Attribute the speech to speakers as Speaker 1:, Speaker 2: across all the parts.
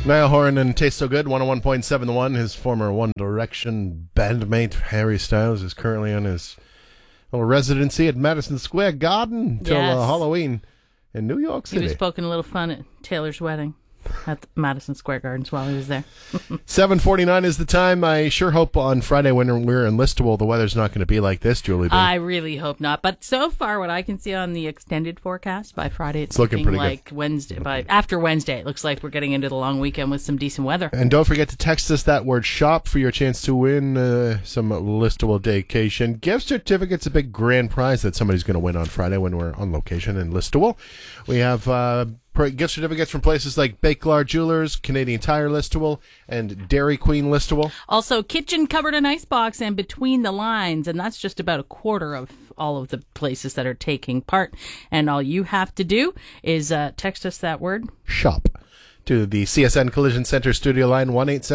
Speaker 1: Niall Horan and Taste So Good, 101.7 The One. His former One Direction bandmate, Harry Styles, is currently on his little residency at Madison Square Garden till Halloween in New York City.
Speaker 2: He was poking a little fun at Taylor's wedding at the Madison Square Gardens while he was there.
Speaker 1: 7:49 is the time. I sure hope on Friday when we're in Listowel, the weather's not going to be like this, Julie B.
Speaker 2: I really hope not. But so far, what I can see on the extended forecast, by Friday it's
Speaker 1: looking pretty
Speaker 2: like
Speaker 1: good.
Speaker 2: Wednesday. After Wednesday, it looks like we're getting into the long weekend with some decent weather.
Speaker 1: And don't forget to text us that word SHOP for your chance to win some Listowel Daycation gift certificates, a big grand prize that somebody's going to win on Friday when we're on location in Listowel. We have gift certificates from places like Bakelar Jewelers, Canadian Tire Listowel, and Dairy Queen Listowel.
Speaker 2: Also, Kitchen Cupboard and Icebox and Between the Lines, and that's just about a quarter of all of the places that are taking part. And all you have to do is text us that word
Speaker 1: SHOP to the CSN Collision Center studio line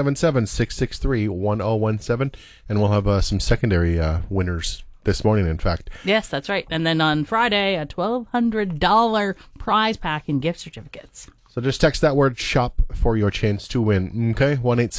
Speaker 1: 1-877-663-1017, and we'll have some secondary winners this morning, in fact.
Speaker 2: Yes, that's right. And then on Friday, a $1,200 prize pack in gift certificates.
Speaker 1: So just text that word SHOP for your chance to win. Okay,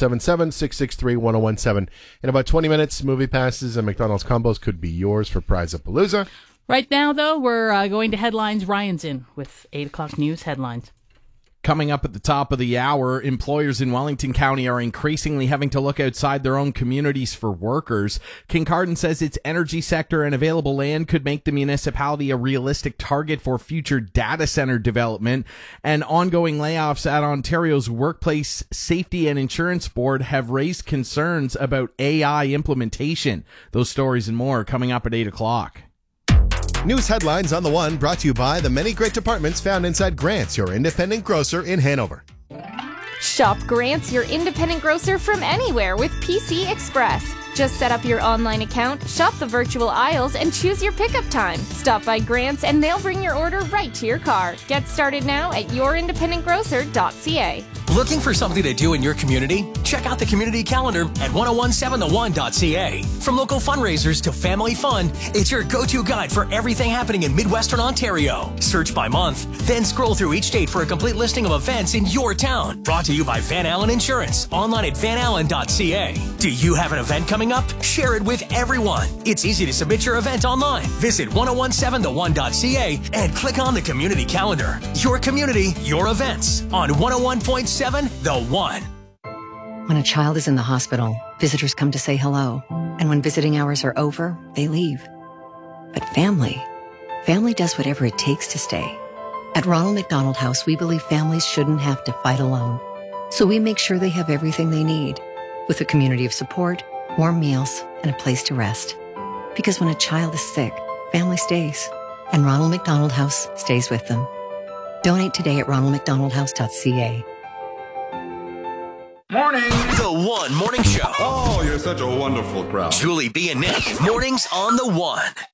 Speaker 1: 1-877-663-1017. In about 20 minutes, movie passes and McDonald's combos could be yours for Prize-A-Palooza.
Speaker 2: Right now, though, we're going to headlines. Ryan's in with 8 o'clock news headlines.
Speaker 3: Coming up at the top of the hour, employers in Wellington County are increasingly having to look outside their own communities for workers. Kincardine says its energy sector and available land could make the municipality a realistic target for future data center development. And ongoing layoffs at Ontario's Workplace Safety and Insurance Board have raised concerns about AI implementation. Those stories and more coming up at 8 o'clock.
Speaker 1: News headlines on The One, brought to you by the many great departments found inside Grant's, your independent grocer in Hanover.
Speaker 4: Shop Grant's, your independent grocer from anywhere with PC Express. Just set up your online account, shop the virtual aisles, and choose your pickup time. Stop by Grant's and they'll bring your order right to your car. Get started now at yourindependentgrocer.ca.
Speaker 5: Looking for something to do in your community? Check out the community calendar at 1017thone.ca. From local fundraisers to family fun, it's your go-to guide for everything happening in Midwestern Ontario. Search by month, then scroll through each date for a complete listing of events in your town. Brought to you by Van Allen Insurance, online at vanallen.ca. Do you have an event coming up? Share it with everyone. It's easy to submit your event online. Visit 1017thone.ca and click on the community calendar. Your community, your events on 101.7 The One.
Speaker 6: When a child is in the hospital, visitors come to say hello. And when visiting hours are over, they leave. But family does whatever it takes to stay. At Ronald McDonald House, we believe families shouldn't have to fight alone. So we make sure they have everything they need, with a community of support, warm meals, and a place to rest. Because when a child is sick, family stays. And Ronald McDonald House stays with them. Donate today at ronaldmcdonaldhouse.ca.
Speaker 5: Morning. The One Morning Show.
Speaker 7: Oh, you're such a wonderful crowd.
Speaker 5: Julie B and Nick. Mornings on The One.